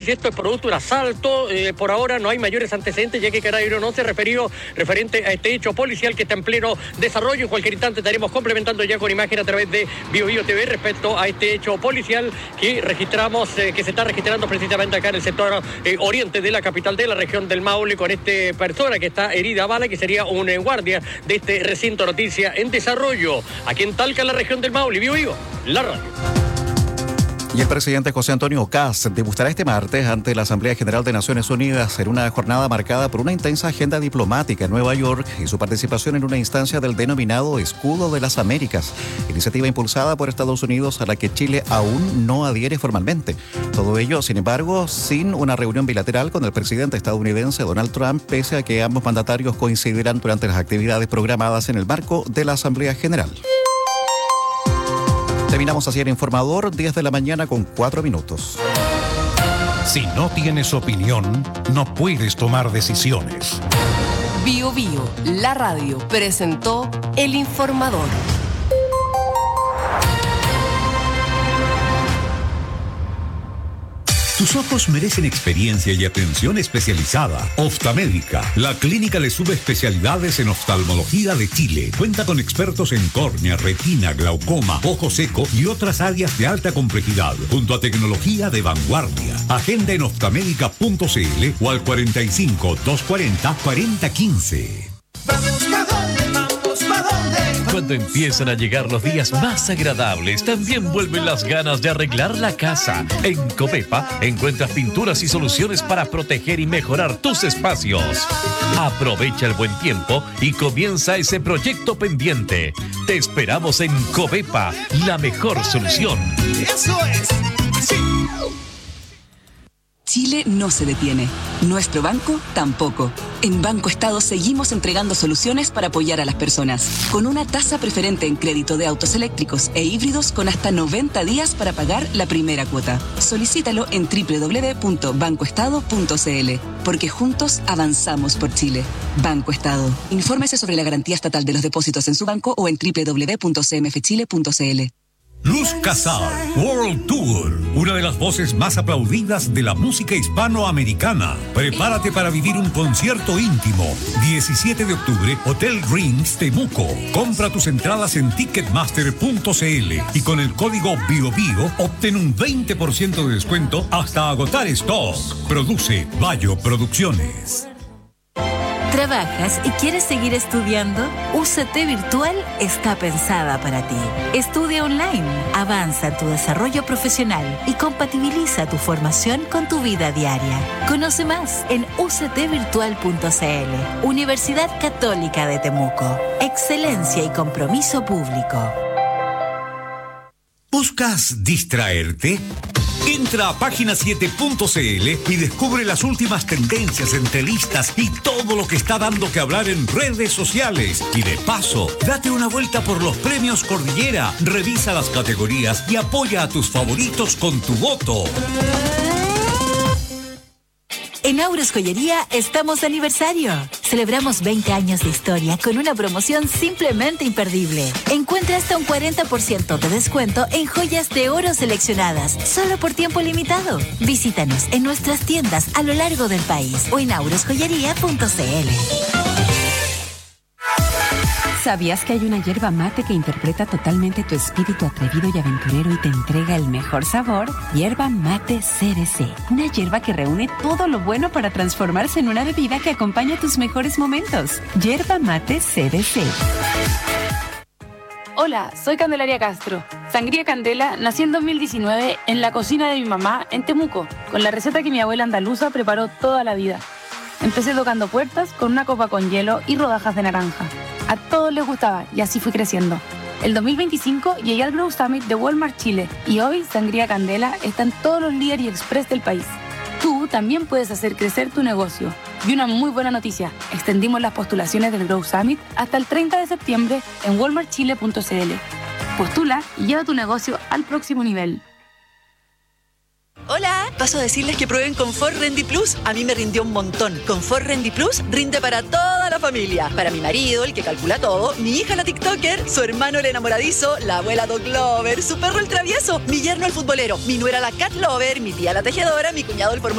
si esto es producto de un asalto. Por ahora no hay mayores antecedentes, ya que Carabineros no se referió referente a este hecho policial que está en pleno desarrollo. En cualquier instante estaremos complementando ya con imagen a través de BioBio TV respecto a este hecho policial que registramos, que se está registrando precisamente acá en el sector oriente de la capital de la región del Maule, con esta persona que está herida a bala, que sería un guardia de este recinto. Noticia en desarrollo aquí en Talca, en la región del Maule. BioBio, la radio. Y el presidente José Antonio Kast degustará este martes ante la Asamblea General de Naciones Unidas en una jornada marcada por una intensa agenda diplomática en Nueva York y su participación en una instancia del denominado Escudo de las Américas, iniciativa impulsada por Estados Unidos a la que Chile aún no adhiere formalmente. Todo ello, sin embargo, sin una reunión bilateral con el presidente estadounidense Donald Trump, pese a que ambos mandatarios coincidirán durante las actividades programadas en el marco de la Asamblea General. Terminamos así el informador, 10 de la mañana con 4 minutos. Si no tienes opinión, no puedes tomar decisiones. BioBio, la radio, presentó el informador. Tus ojos merecen experiencia y atención especializada. Oftamédica, la clínica de subespecialidades en oftalmología de Chile. Cuenta con expertos en córnea, retina, glaucoma, ojo seco y otras áreas de alta complejidad, junto a tecnología de vanguardia. Agenda en oftamédica.cl o al 45 240 4015. Cuando empiezan a llegar los días más agradables, también vuelven las ganas de arreglar la casa. En Covepa encuentras pinturas y soluciones para proteger y mejorar tus espacios. Aprovecha el buen tiempo y comienza ese proyecto pendiente. Te esperamos en Covepa, la mejor solución. ¡Eso es! ¡Sí! Chile no se detiene. Nuestro banco tampoco. En Banco Estado seguimos entregando soluciones para apoyar a las personas. Con una tasa preferente en crédito de autos eléctricos e híbridos con hasta 90 días para pagar la primera cuota. Solicítalo en www.bancoestado.cl. Porque juntos avanzamos por Chile. Banco Estado. Infórmese sobre la garantía estatal de los depósitos en su banco o en www.cmfchile.cl. Luz Casal World Tour, una de las voces más aplaudidas de la música hispanoamericana. Prepárate para vivir un concierto íntimo. 17 de octubre, Hotel Rings Temuco. Compra tus entradas en ticketmaster.cl y con el código BioBio obtén un 20% de descuento hasta agotar stock. Produce Bayo Producciones. ¿Trabajas y quieres seguir estudiando? UCT Virtual está pensada para ti. Estudia online, avanza en tu desarrollo profesional y compatibiliza tu formación con tu vida diaria. Conoce más en uctvirtual.cl. Universidad Católica de Temuco. Excelencia y compromiso público. ¿Buscas distraerte? Entra a página7.cl y descubre las últimas tendencias, entrevistas y todo lo que está dando que hablar en redes sociales. Y de paso, date una vuelta por los premios Cordillera, revisa las categorías y apoya a tus favoritos con tu voto. En Auros Joyería estamos de aniversario. Celebramos 20 años de historia con una promoción simplemente imperdible. Encuentra hasta un 40% de descuento en joyas de oro seleccionadas, solo por tiempo limitado. Visítanos en nuestras tiendas a lo largo del país o en aurosjoyería.cl. ¿Sabías que hay una yerba mate que interpreta totalmente tu espíritu atrevido y aventurero y te entrega el mejor sabor? Yerba Mate CDC. Una yerba que reúne todo lo bueno para transformarse en una bebida que acompaña tus mejores momentos. Yerba Mate CDC. Hola, soy Candelaria Castro. Sangría Candela nació en 2019 en la cocina de mi mamá en Temuco, con la receta que mi abuela andaluza preparó toda la vida. Empecé tocando puertas con una copa con hielo y rodajas de naranja. A todos les gustaba y así fui creciendo. El 2025 llegué al Grow Summit de Walmart Chile y hoy Sangría Candela está en todos los líderes y express del país. Tú también puedes hacer crecer tu negocio. Y una muy buena noticia, extendimos las postulaciones del Grow Summit hasta el 30 de septiembre en walmartchile.cl. Postula y lleva tu negocio al próximo nivel. Hola, paso a decirles que prueben Confort Rendy Plus. A mí me rindió un montón. Confort Rendy Plus rinde para toda la familia. Para mi marido, el que calcula todo, mi hija la TikToker, su hermano el enamoradizo, la abuela Dog Lover, su perro el travieso, mi yerno el futbolero, mi nuera la Cat Lover, mi tía la tejedora, mi cuñado el